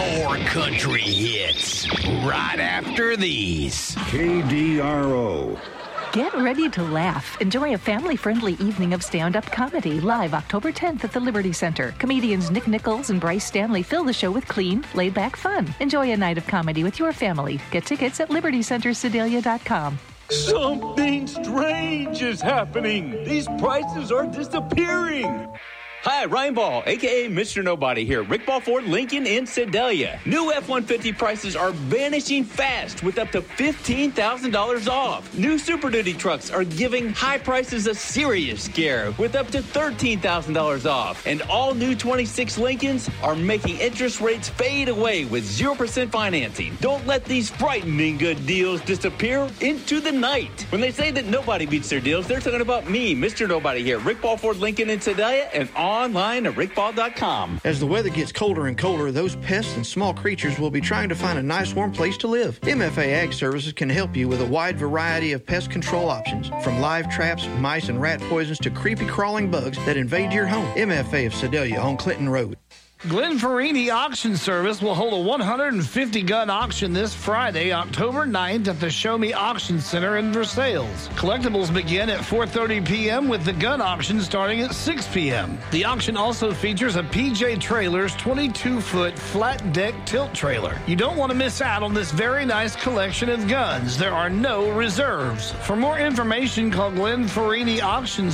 More country hits right after these. KDRO. Get ready to laugh. Enjoy a family-friendly evening of stand-up comedy live October 10th at the Liberty Center. Comedians Nick Nichols and Bryce Stanley fill the show with clean, laid-back fun. Enjoy a night of comedy with your family. Get tickets at libertycentersedalia.com. Something strange is happening. These prices are disappearing. Hi, Ryan Ball, a.k.a. Mr. Nobody here. Rick Ball Ford Lincoln in Sedalia. New F-150 prices are vanishing fast with up to $15,000 off. New Super Duty trucks are giving high prices a serious scare with up to $13,000 off. And all new 26 Lincolns are making interest rates fade away with 0% financing. Don't let these frightening good deals disappear into the night. When they say that nobody beats their deals, they're talking about me, Mr. Nobody here. Rick Ball Ford Lincoln in Sedalia and online at rickball.com. As the weather gets colder and colder, those pests and small creatures will be trying to find a nice warm place to live. MFA Ag Services can help you with a wide variety of pest control options, from live traps, mice and rat poisons to creepy crawling bugs that invade your home. MFA of Sedalia on Clinton Road. Glenn Farini Auction Service will hold a 150-gun auction this Friday, October 9th at the Show Me Auction Center in Versailles. Collectibles begin at 4:30 p.m. with the gun auction starting at 6 p.m. The auction also features a PJ Trailers 22-foot flat deck tilt trailer. You don't want to miss out on this very nice collection of guns. There are no reserves. For more information, call Glenn Farini Auction